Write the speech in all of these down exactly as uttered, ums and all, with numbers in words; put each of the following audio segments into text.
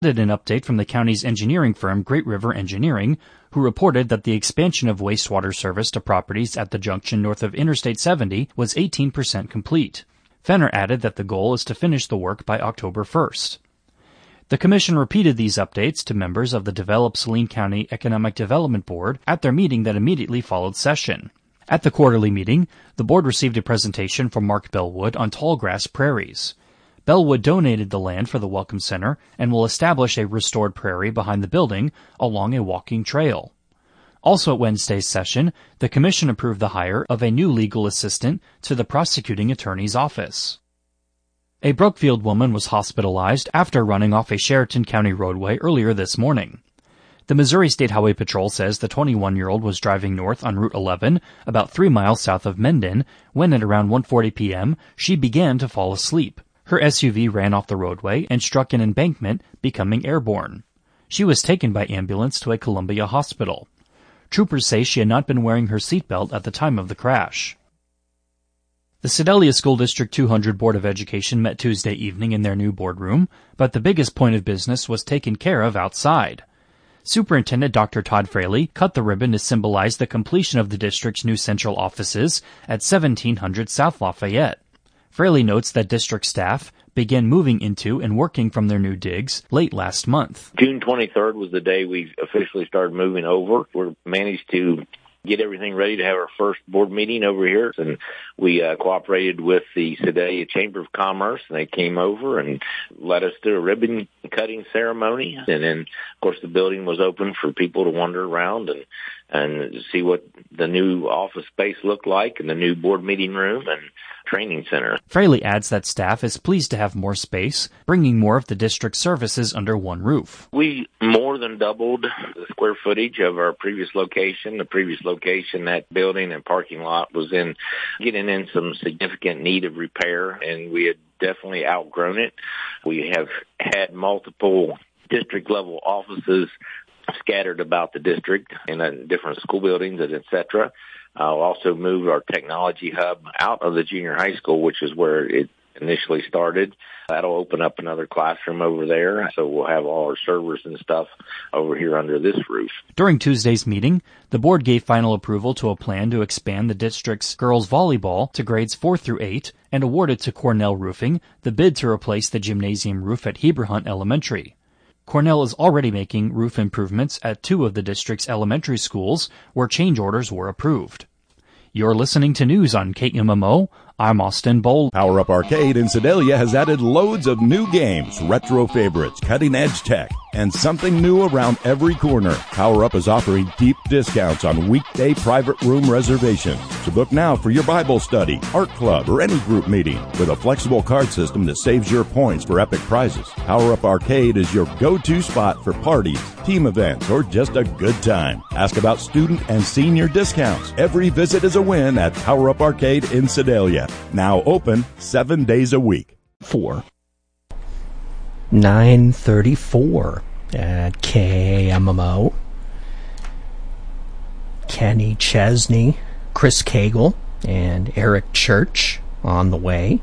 An update from the county's engineering firm Great River Engineering, who reported that the expansion of wastewater service to properties at the junction north of Interstate seventy was eighteen percent complete. Fenner added that the goal is to finish the work by October first. The commission repeated these updates to members of the Develop Saline County Economic Development Board at their meeting that immediately followed session. At the quarterly meeting, the board received a presentation from Mark Bellwood on tallgrass prairies. Bellwood donated the land for the Welcome Center and will establish a restored prairie behind the building along a walking trail. Also at Wednesday's session, the commission approved the hire of a new legal assistant to the prosecuting attorney's office. A Brookfield woman was hospitalized after running off a Sheraton County roadway earlier this morning. The Missouri State Highway Patrol says the twenty-one-year-old was driving north on Route eleven, about three miles south of Mendon, when at around one forty p.m. she began to fall asleep. Her S U V ran off the roadway and struck an embankment, becoming airborne. She was taken by ambulance to a Columbia hospital. Troopers say she had not been wearing her seatbelt at the time of the crash. The Sedalia School District two hundred Board of Education met Tuesday evening in their new boardroom, but the biggest point of business was taken care of outside. Superintendent Doctor Todd Fraley cut the ribbon to symbolize the completion of the district's new central offices at seventeen hundred South Lafayette. Fraley notes that district staff began moving into and working from their new digs late last month. June twenty-third was the day we officially started moving over. We managed to get everything ready to have our first board meeting over here, and we uh, cooperated with the Sedalia Chamber of Commerce, and they came over and led us to a ribbon cutting ceremony. And then, of course, the building was open for people to wander around and and see what the new office space looked like, and the new board meeting room and training center. Fraley adds that staff is pleased to have more space, bringing more of the district's services under one roof. We more than doubled the square footage of our previous location. The previous location, that building and parking lot was in getting in some significant need of repair, and we had definitely outgrown it. We have had multiple district-level offices scattered about the district in uh, different school buildings, et cetera. I'll also move our technology hub out of the junior high school, which is where it initially started. That'll open up another classroom over there, so we'll have all our servers and stuff over here under this roof. During Tuesday's meeting, the board gave final approval to a plan to expand the district's girls volleyball to grades four through eight and awarded to Cornell Roofing the bid to replace the gymnasium roof at Heber Hunt Elementary. Cornell is already making roof improvements at two of the district's elementary schools where change orders were approved. You're listening to news on K M M O. I'm Austin Bowl. Power Up Arcade in Sedalia has added loads of new games, retro favorites, cutting-edge tech, and something new around every corner. Power Up is offering deep discounts on weekday private room reservations. So book now for your Bible study, art club, or any group meeting with a flexible card system that saves your points for epic prizes. Power Up Arcade is your go-to spot for parties, team events, or just a good time. Ask about student and senior discounts. Every visit is a win at Power Up Arcade in Sedalia. Now open seven days a week. Four. nine thirty-four at K M M O. Kenny Chesney, Chris Cagle, and Eric Church on the way.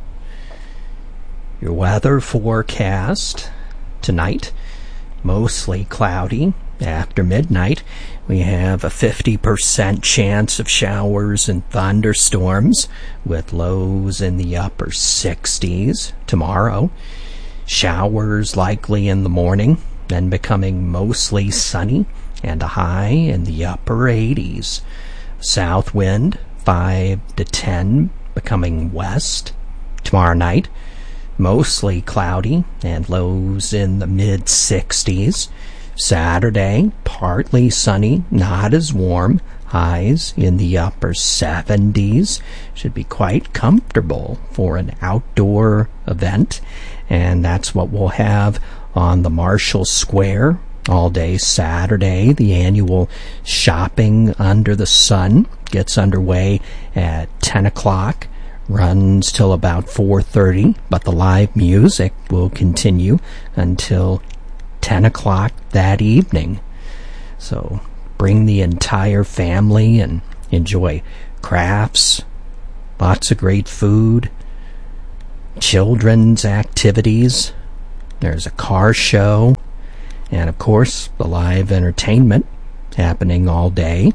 Your weather forecast tonight, mostly cloudy. After midnight, we have a fifty percent chance of showers and thunderstorms with lows in the upper sixties. Tomorrow, showers likely in the morning, then becoming mostly sunny and a high in the upper eighties. South wind five to ten, becoming west. Tomorrow night, mostly cloudy and lows in the mid sixties. Saturday, partly sunny, not as warm, highs in the upper seventies. Should be quite comfortable for an outdoor event, and that's what we'll have on the Marshall Square all day Saturday. The annual Shopping Under the Sun gets underway at ten o'clock, runs till about four thirty, but the live music will continue until ten o'clock that evening. So bring the entire family and enjoy crafts, lots of great food, children's activities, There's a car show. And, of course, the live entertainment happening all day.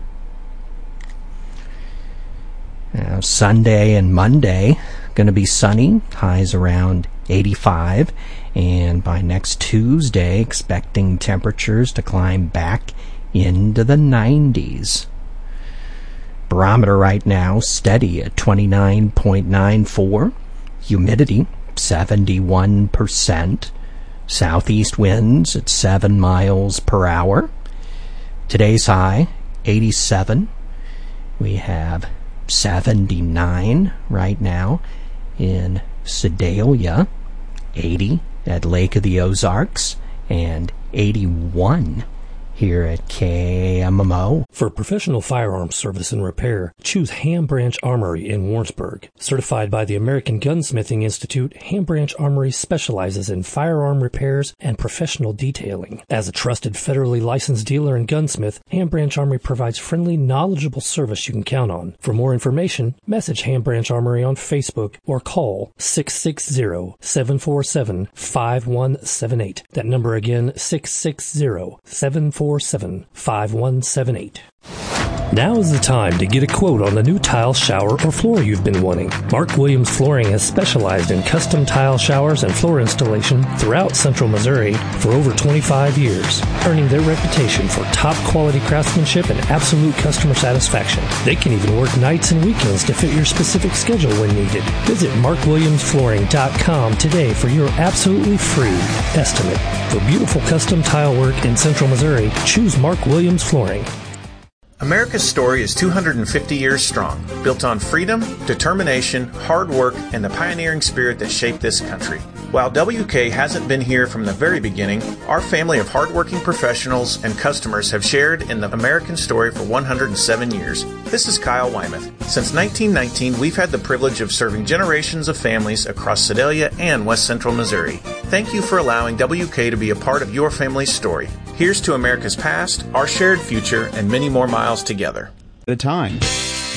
Now, Sunday and Monday, going to be sunny, highs around eighty-five. And by next Tuesday, expecting temperatures to climb back into the nineties. Barometer right now steady at twenty-nine point nine four. Humidity seventy-one percent. Southeast winds at seven miles per hour. Today's high eighty-seven. We have seventy-nine right now in Sedalia, eighty at Lake of the Ozarks, and eighty-one here at K M M O. For professional firearms service and repair, choose Ham Branch Armory in Warrensburg. Certified by the American Gunsmithing Institute, Ham Branch Armory specializes in firearm repairs and professional detailing. As a trusted federally licensed dealer and gunsmith, Ham Branch Armory provides friendly, knowledgeable service you can count on. For more information, message Ham Branch Armory on Facebook or call six six zero, seven four seven, five one seven eight. That number again, six six zero, seven four seven, five one seven eight. Now is the time to get a quote on the new tile, shower, or floor you've been wanting. Mark Williams Flooring has specialized in custom tile showers and floor installation throughout Central Missouri for over twenty-five years, earning their reputation for top-quality craftsmanship and absolute customer satisfaction. They can even work nights and weekends to fit your specific schedule when needed. Visit mark williams flooring dot com today for your absolutely free estimate. For beautiful custom tile work in Central Missouri, choose Mark Williams Flooring. America's story is two hundred fifty years strong, built on freedom, determination, hard work, and the pioneering spirit that shaped this country. While W K hasn't been here from the very beginning, our family of hardworking professionals and customers have shared in the American story for one hundred seven years. This is Kyle Wymuth. Since nineteen nineteen, we've had the privilege of serving generations of families across Sedalia and West Central Missouri. Thank you for allowing W K to be a part of your family's story. Here's to America's past, our shared future, and many more miles together. At a time.